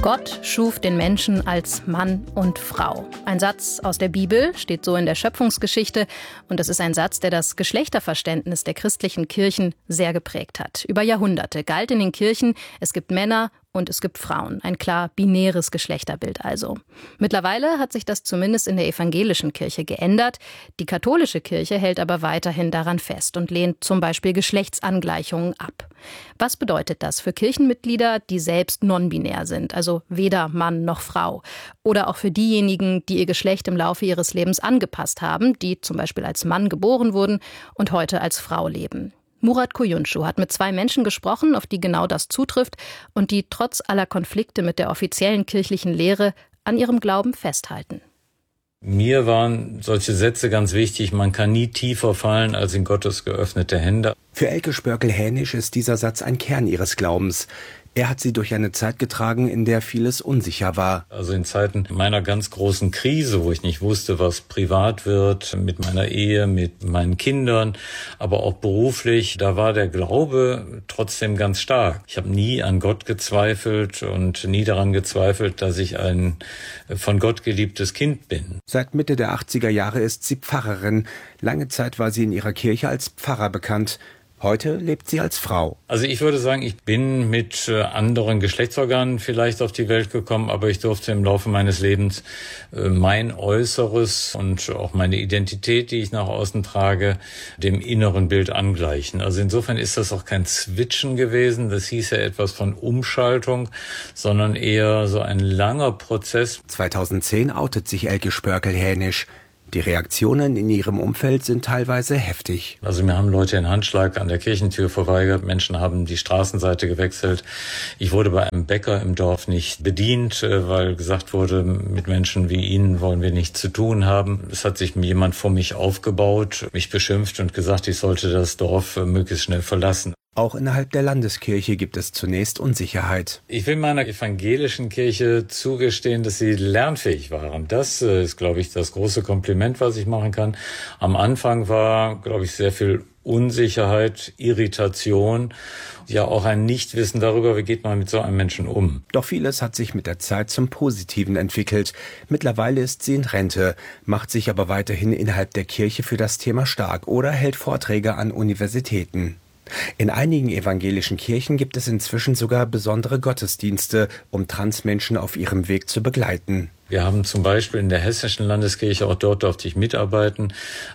Gott schuf den Menschen als Mann und Frau. Ein Satz aus der Bibel, steht so in der Schöpfungsgeschichte. Und es ist ein Satz, der das Geschlechterverständnis der christlichen Kirchen sehr geprägt hat. Über Jahrhunderte galt in den Kirchen, es gibt Männer und es gibt Frauen. Ein klar binäres Geschlechterbild also. Mittlerweile hat sich das zumindest in der evangelischen Kirche geändert. Die katholische Kirche hält aber weiterhin daran fest und lehnt zum Beispiel Geschlechtsangleichungen ab. Was bedeutet das für Kirchenmitglieder, die selbst non-binär sind, also weder Mann noch Frau? Oder auch für diejenigen, die ihr Geschlecht im Laufe ihres Lebens angepasst haben, die zum Beispiel als Mann geboren wurden und heute als Frau leben? Murat Kuyunschu hat mit 2 Menschen gesprochen, auf die genau das zutrifft und die trotz aller Konflikte mit der offiziellen kirchlichen Lehre an ihrem Glauben festhalten. Mir waren solche Sätze ganz wichtig. Man kann nie tiefer fallen als in Gottes geöffnete Hände. Für Elke Spörkel-Hänisch ist dieser Satz ein Kern ihres Glaubens. Er hat sie durch eine Zeit getragen, in der vieles unsicher war. Also in Zeiten meiner ganz großen Krise, wo ich nicht wusste, was privat wird, mit meiner Ehe, mit meinen Kindern, aber auch beruflich, da war der Glaube trotzdem ganz stark. Ich habe nie an Gott gezweifelt und nie daran gezweifelt, dass ich ein von Gott geliebtes Kind bin. Seit Mitte der 80er Jahre ist sie Pfarrerin. Lange Zeit war sie in ihrer Kirche als Pfarrer bekannt. Heute lebt sie als Frau. Also ich würde sagen, ich bin mit anderen Geschlechtsorganen vielleicht auf die Welt gekommen, aber ich durfte im Laufe meines Lebens mein Äußeres und auch meine Identität, die ich nach außen trage, dem inneren Bild angleichen. Also insofern ist das auch kein Switchen gewesen. Das hieß ja etwas von Umschaltung, sondern eher so ein langer Prozess. 2010 outet sich Elke Spörkel-Hänisch. Die Reaktionen in ihrem Umfeld sind teilweise heftig. Also mir haben Leute den Handschlag an der Kirchentür verweigert, Menschen haben die Straßenseite gewechselt. Ich wurde bei einem Bäcker im Dorf nicht bedient, weil gesagt wurde, mit Menschen wie Ihnen wollen wir nichts zu tun haben. Es hat sich jemand vor mich aufgebaut, mich beschimpft und gesagt, ich sollte das Dorf möglichst schnell verlassen. Auch innerhalb der Landeskirche gibt es zunächst Unsicherheit. Ich will meiner evangelischen Kirche zugestehen, dass sie lernfähig waren. Das ist, glaube ich, das große Kompliment, was ich machen kann. Am Anfang war, glaube ich, sehr viel Unsicherheit, Irritation, ja auch ein Nichtwissen darüber, wie geht man mit so einem Menschen um. Doch vieles hat sich mit der Zeit zum Positiven entwickelt. Mittlerweile ist sie in Rente, macht sich aber weiterhin innerhalb der Kirche für das Thema stark oder hält Vorträge an Universitäten. In einigen evangelischen Kirchen gibt es inzwischen sogar besondere Gottesdienste, um Transmenschen auf ihrem Weg zu begleiten. Wir haben zum Beispiel in der Hessischen Landeskirche, auch dort durfte ich mitarbeiten,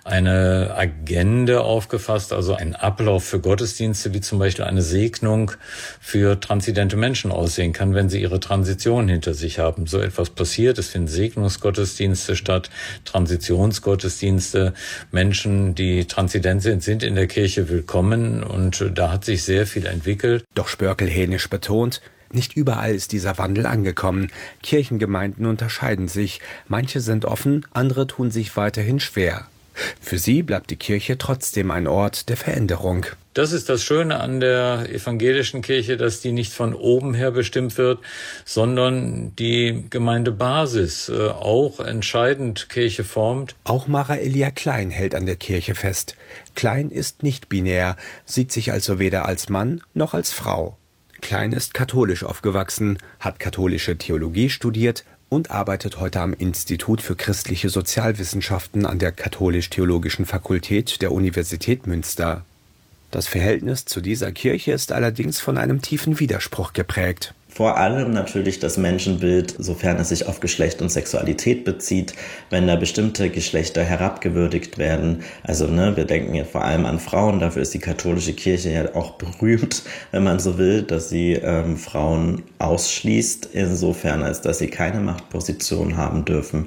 eine Agenda aufgefasst, also einen Ablauf für Gottesdienste, wie zum Beispiel eine Segnung für transidente Menschen aussehen kann, wenn sie ihre Transition hinter sich haben. So etwas passiert, es finden Segnungsgottesdienste statt, Transitionsgottesdienste. Menschen, die transident sind, sind in der Kirche willkommen und da hat sich sehr viel entwickelt. Doch Spörkel-Hänisch betont, nicht überall ist dieser Wandel angekommen. Kirchengemeinden unterscheiden sich. Manche sind offen, andere tun sich weiterhin schwer. Für sie bleibt die Kirche trotzdem ein Ort der Veränderung. Das ist das Schöne an der evangelischen Kirche, dass die nicht von oben her bestimmt wird, sondern die Gemeindebasis auch entscheidend Kirche formt. Auch Mara Elia Klein hält an der Kirche fest. Klein ist nicht binär, sieht sich also weder als Mann noch als Frau. Klein ist katholisch aufgewachsen, hat katholische Theologie studiert und arbeitet heute am Institut für christliche Sozialwissenschaften an der Katholisch-Theologischen Fakultät der Universität Münster. Das Verhältnis zu dieser Kirche ist allerdings von einem tiefen Widerspruch geprägt. Vor allem natürlich das Menschenbild, sofern es sich auf Geschlecht und Sexualität bezieht, wenn da bestimmte Geschlechter herabgewürdigt werden. Also wir denken ja vor allem an Frauen, dafür ist die katholische Kirche ja auch berühmt, wenn man so will, dass sie Frauen ausschließt, insofern als dass sie keine Machtposition haben dürfen.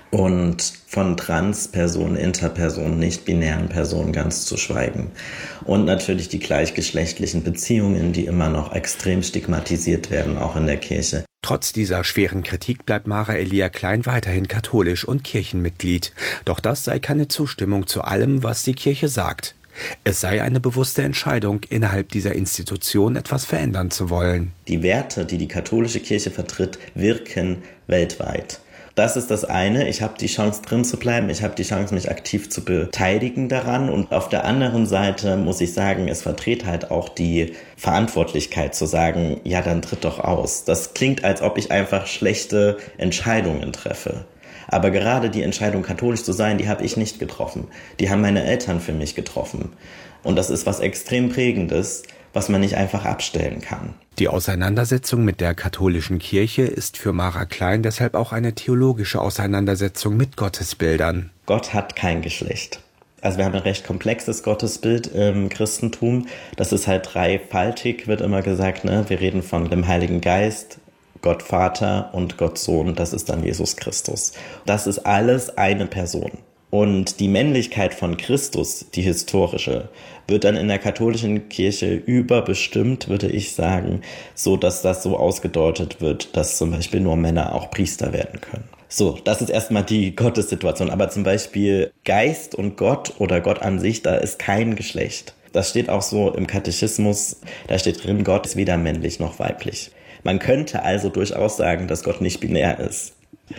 Und von Transpersonen, Interpersonen, nicht-binären Personen ganz zu schweigen. Und natürlich die gleichgeschlechtlichen Beziehungen, die immer noch extrem stigmatisiert werden, auch in der Kirche. Trotz dieser schweren Kritik bleibt Mara Elia Klein weiterhin katholisch und Kirchenmitglied. Doch das sei keine Zustimmung zu allem, was die Kirche sagt. Es sei eine bewusste Entscheidung, innerhalb dieser Institution etwas verändern zu wollen. Die Werte, die die katholische Kirche vertritt, wirken weltweit. Das ist das eine. Ich habe die Chance, drin zu bleiben. Ich habe die Chance, mich aktiv zu beteiligen daran. Und auf der anderen Seite muss ich sagen, es vertritt halt auch die Verantwortlichkeit zu sagen, ja, dann tritt doch aus. Das klingt, als ob ich einfach schlechte Entscheidungen treffe. Aber gerade die Entscheidung, katholisch zu sein, die habe ich nicht getroffen. Die haben meine Eltern für mich getroffen. Und das ist was extrem Prägendes, was man nicht einfach abstellen kann. Die Auseinandersetzung mit der katholischen Kirche ist für Mara Klein deshalb auch eine theologische Auseinandersetzung mit Gottesbildern. Gott hat kein Geschlecht. Also wir haben ein recht komplexes Gottesbild im Christentum. Das ist halt dreifaltig, wird immer gesagt, ne? Wir reden von dem Heiligen Geist, Gott Vater und Gott Sohn. Das ist dann Jesus Christus. Das ist alles eine Person. Und die Männlichkeit von Christus, die historische, wird dann in der katholischen Kirche überbestimmt, würde ich sagen, so dass das so ausgedeutet wird, dass zum Beispiel nur Männer auch Priester werden können. So, das ist erstmal die Gottessituation. Aber zum Beispiel Geist und Gott oder Gott an sich, da ist kein Geschlecht. Das steht auch so im Katechismus, da steht drin, Gott ist weder männlich noch weiblich. Man könnte also durchaus sagen, dass Gott nicht binär ist.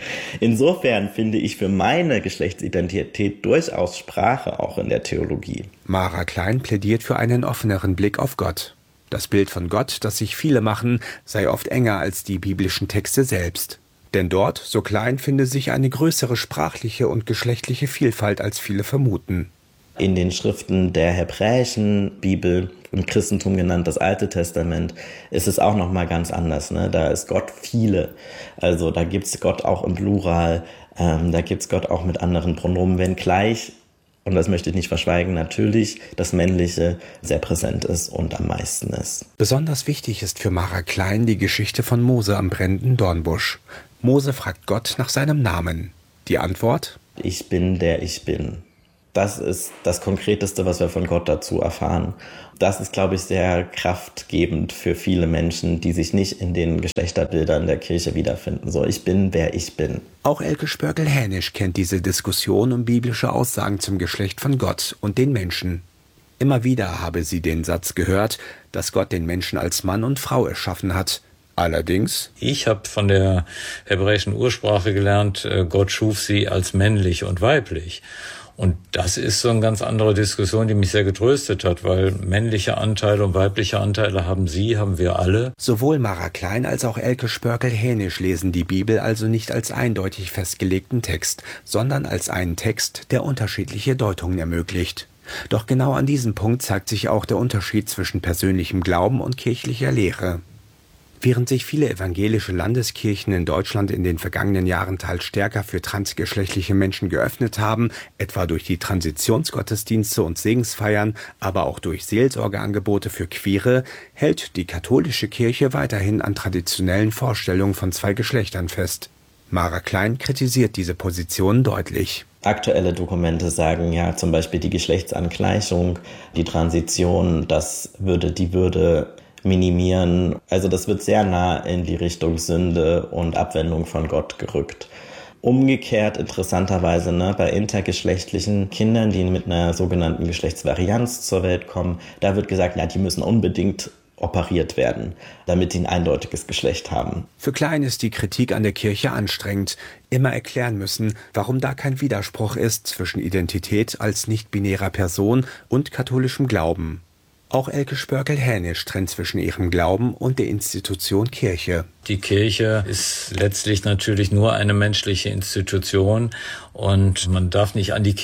Insofern finde ich für meine Geschlechtsidentität durchaus Sprache auch in der Theologie. Mara Klein plädiert für einen offeneren Blick auf Gott. Das Bild von Gott, das sich viele machen, sei oft enger als die biblischen Texte selbst. Denn dort, so Klein, finde sich eine größere sprachliche und geschlechtliche Vielfalt, als viele vermuten. In den Schriften der hebräischen Bibel, im Christentum genannt das Alte Testament, ist es auch nochmal ganz anders. Ne? Da ist Gott viele. Also da gibt es Gott auch im Plural, da gibt es Gott auch mit anderen Pronomen, wenngleich, und das möchte ich nicht verschweigen, natürlich das Männliche sehr präsent ist und am meisten ist. Besonders wichtig ist für Mara Klein die Geschichte von Mose am brennenden Dornbusch. Mose fragt Gott nach seinem Namen. Die Antwort? Ich bin, der ich bin. Das ist das Konkreteste, was wir von Gott dazu erfahren. Das ist, glaube ich, sehr kraftgebend für viele Menschen, die sich nicht in den Geschlechterbildern der Kirche wiederfinden. So, ich bin, wer ich bin. Auch Elke Spörkel-Hänisch kennt diese Diskussion um biblische Aussagen zum Geschlecht von Gott und den Menschen. Immer wieder habe sie den Satz gehört, dass Gott den Menschen als Mann und Frau erschaffen hat. Allerdings: Ich habe von der hebräischen Ursprache gelernt, Gott schuf sie als männlich und weiblich. Und das ist so eine ganz andere Diskussion, die mich sehr getröstet hat, weil männliche Anteile und weibliche Anteile haben wir alle. Sowohl Mara Klein als auch Elke Spörkel-Hänisch lesen die Bibel also nicht als eindeutig festgelegten Text, sondern als einen Text, der unterschiedliche Deutungen ermöglicht. Doch genau an diesem Punkt zeigt sich auch der Unterschied zwischen persönlichem Glauben und kirchlicher Lehre. Während sich viele evangelische Landeskirchen in Deutschland in den vergangenen Jahren teils stärker für transgeschlechtliche Menschen geöffnet haben, etwa durch die Transitionsgottesdienste und Segensfeiern, aber auch durch Seelsorgeangebote für Queere, hält die katholische Kirche weiterhin an traditionellen Vorstellungen von zwei Geschlechtern fest. Mara Klein kritisiert diese Position deutlich. Aktuelle Dokumente sagen ja zum Beispiel die Geschlechtsangleichung, die Transition, das würde die Würde minimieren. Also das wird sehr nah in die Richtung Sünde und Abwendung von Gott gerückt. Umgekehrt interessanterweise bei intergeschlechtlichen Kindern, die mit einer sogenannten Geschlechtsvarianz zur Welt kommen, da wird gesagt, die müssen unbedingt operiert werden, damit die ein eindeutiges Geschlecht haben. Für Klein ist die Kritik an der Kirche anstrengend. Immer erklären müssen, warum da kein Widerspruch ist zwischen Identität als nicht-binärer Person und katholischem Glauben. Auch Elke Spörkel-Hänisch trennt zwischen ihrem Glauben und der Institution Kirche. Die Kirche ist letztlich natürlich nur eine menschliche Institution und man darf nicht an die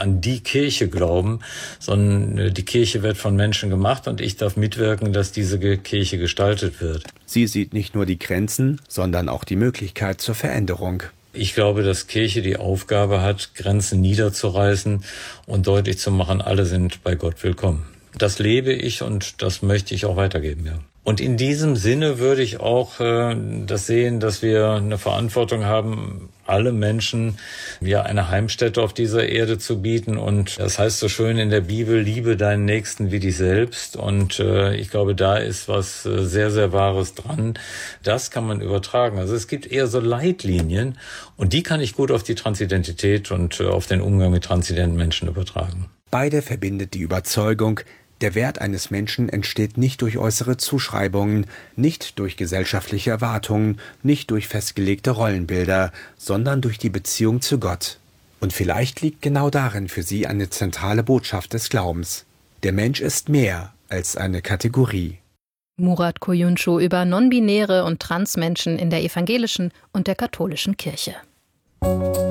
Kirche glauben, sondern die Kirche wird von Menschen gemacht und ich darf mitwirken, dass diese Kirche gestaltet wird. Sie sieht nicht nur die Grenzen, sondern auch die Möglichkeit zur Veränderung. Ich glaube, dass Kirche die Aufgabe hat, Grenzen niederzureißen und deutlich zu machen, alle sind bei Gott willkommen. Das lebe ich und das möchte ich auch weitergeben, ja. Und in diesem Sinne würde ich auch das sehen, dass wir eine Verantwortung haben, alle Menschen eine Heimstätte auf dieser Erde zu bieten. Und das heißt so schön in der Bibel, liebe deinen Nächsten wie dich selbst. Und ich glaube, da ist was sehr, sehr Wahres dran. Das kann man übertragen. Also es gibt eher so Leitlinien und die kann ich gut auf die Transidentität und auf den Umgang mit transidenten Menschen übertragen. Beide verbindet die Überzeugung, Der Wert eines Menschen entsteht nicht durch äußere Zuschreibungen, nicht durch gesellschaftliche Erwartungen, nicht durch festgelegte Rollenbilder, sondern durch die Beziehung zu Gott. Und vielleicht liegt genau darin für sie eine zentrale Botschaft des Glaubens. Der Mensch ist mehr als eine Kategorie. Murat Koyuncu über non-binäre und Transmenschen in der evangelischen und der katholischen Kirche.